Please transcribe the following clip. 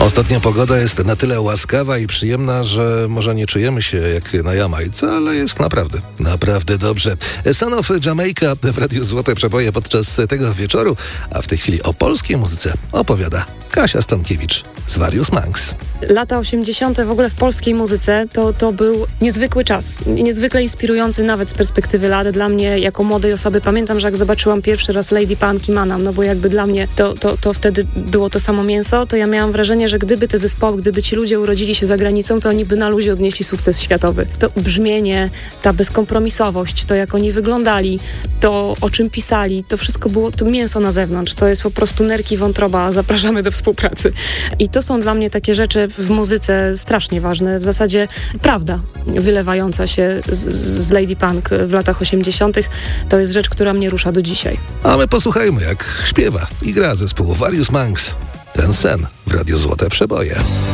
Ostatnia pogoda jest na tyle łaskawa i przyjemna, że może nie czujemy się jak na Jamajce, ale jest naprawdę dobrze. Son of Jamaica w Radiu Złote Przeboje podczas tego wieczoru, a w tej chwili o polskiej muzyce opowiada Kasia Stankiewicz z Various Monks. Lata 80. w ogóle w polskiej muzyce to był niezwykły czas, niezwykle inspirujący nawet z perspektywy lat. Dla mnie jako młodej osoby pamiętam, że jak zobaczyłam pierwszy raz Lady Punk i Manam, no bo jakby dla mnie to wtedy było to samo mięso, to ja miałam wrażenie, że gdyby te zespoły, gdyby ci ludzie urodzili się za granicą, to oni by na luzie odnieśli sukces światowy. To brzmienie, ta bezkompromisowość, to jak oni wyglądali, to o czym pisali, to wszystko było to mięso na zewnątrz. To jest po prostu nerki, wątroba, zapraszamy do współpracy. I to są dla mnie takie rzeczy w muzyce strasznie ważne. W zasadzie prawda wylewająca się z Lady Punk w latach 80. to jest rzecz, która mnie rusza do dzisiaj. A my posłuchajmy, jak śpiewa i gra zespół Various Monks. Ten sen w Radiu Złote Przeboje.